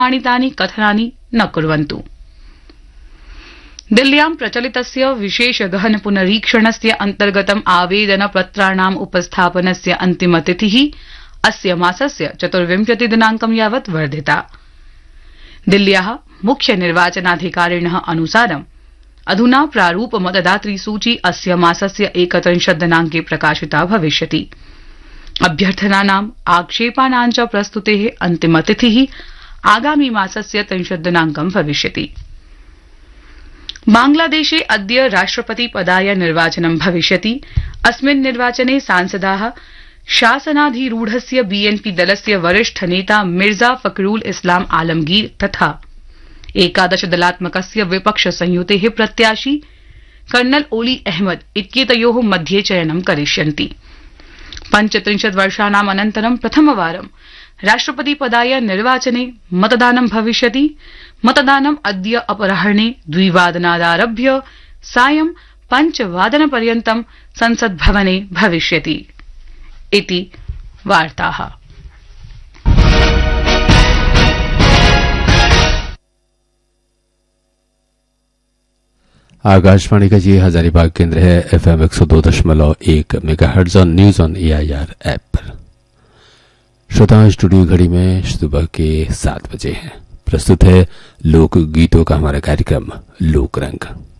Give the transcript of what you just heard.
प्रमाणितानि कथनानि न कुर्वन्तु। दिल्ल्यां प्रचलितस्य विशेष गहन पुनरीक्षणस्य अन्तर्गतम् आवेदनपत्राणाम् उपस्थापनस्य अन्तिमतिथिः अस्य मासस्य 24 दिनाङ्कं यावत् वर्धिता। दिल्ल्याः मुख्य निर्वाचनाधिकारिणः अनुसारम् अधुना प्रारूप मतदातृ सूची अस्य मासस्य 31 दिनाङ्के प्रकाशिता भविष्यति। अभ्यर्थनानाम् आक्षेपाणां च प्रस्तुतेः अन्तिमतिथिः आगामी मासस्य 30 दिनाङ्कं भविष्यति। बांग्लादेशे अद्य राष्ट्रपति पदाय निर्वाचनं भविष्यति। अस्मिन् निर्वाचने सांसदाः शासनाधिरूढस्य बीएनपी दलस्य वरिष्ठ नेता मिर्जा फखरुल इस्लाम आलमगीर तथा 11 दलात्मकस्य विपक्ष संयुतेः प्रत्याशी कर्नल ओली अहमद इत्येतयोः मध्ये चयनं करिष्यन्ति। 35 वर्षाणाम् अनन्तरं प्रथमवारं राष्ट्रपति पदाय निर्वाचने मतदानं भविष्यति। मतदानम् अद्य अपराह्ने 2 वादनादारभ्य सायं 5 वादनपर्यन्तं संसद्भवने भविष्यति इति वार्ताः। आकाशवाणी का ये हजारीबाग केंद्र है। एफएम 102.1 मेगाहर्ट्ज और न्यूज ऑन एआईआर ऐप पर। श्रोताओं, स्टूडियो घड़ी में सुबह के 7 बजे हैं। प्रस्तुत है लोक गीतों का हमारा कार्यक्रम लोक रंग।